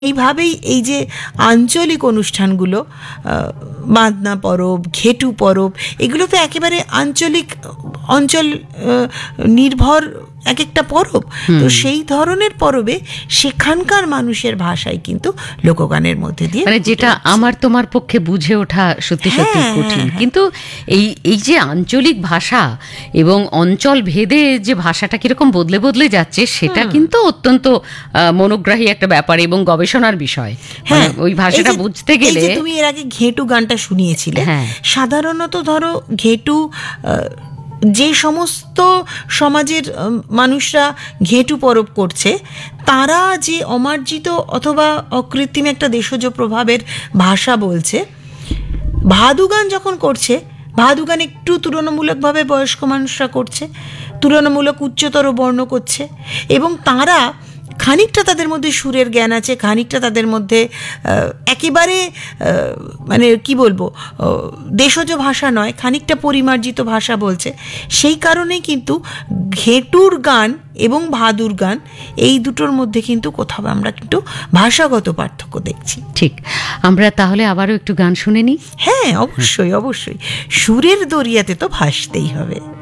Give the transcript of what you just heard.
এইভাবেই এই যে আঞ্চলিক অনুষ্ঠানগুলো, বাঁধনা পরব, ঘেটু পরব, এগুলো তো একেবারে আঞ্চলিক, অঞ্চল নির্ভর এক একটা পরব। তো সেই ধরনের পরবে সেখানকার মানুষের ভাষায় কিন্তু লোকগানের মধ্যে দিয়ে, মানে যেটা আমার তোমার পক্ষে বুঝে ওঠা সত্যি সত্যি কঠিন, কিন্তু এই যে আঞ্চলিক ভাষা এবং অঞ্চল ভেদে যে ভাষাটা কিরকম বদলে বদলে যাচ্ছে, সেটা কিন্তু অত্যন্ত মনোগ্রাহী একটা ব্যাপার এবং গবেষণার বিষয়। হ্যাঁ, ওই ভাষাটা বুঝতে গেলে, তুমি এর আগে ঘেটু গানটা শুনিয়েছিলে, সাধারণত ধরো ঘেটু, যে সমস্ত সমাজের মানুষরা ঘেটু পরব করছে, তারা যে অমার্জিত অথবা অকৃত্রিম একটা দেশজ প্রভাবের ভাষা বলছে, ভাদু গান যখন করছে, ভাদু গান একটু তুলনামূলকভাবে বয়স্ক মানুষরা করছে, তুলনামূলক উচ্চতর বর্ণ করছে, এবং তারা খানিকটা তাদের মধ্যে সুরের জ্ঞান আছে, খানিকটা তাদের মধ্যে একেবারে মানে কি বলবো, দেশজ ভাষা নয়, খানিকটা পরিমার্জিত ভাষা বলছে। সেই কারণেই কিন্তু ঘেটুর গান এবং ভাদুর গান, এই দুটোর মধ্যে কিন্তু কোথাও আমরা কিন্তু ভাষাগত পার্থক্য দেখছি। ঠিক, আমরা তাহলে আবারও একটু গান শুনে নিই। হ্যাঁ, অবশ্যই অবশ্যই, সুরের দরিয়াতে তো ভাসতেই হবে।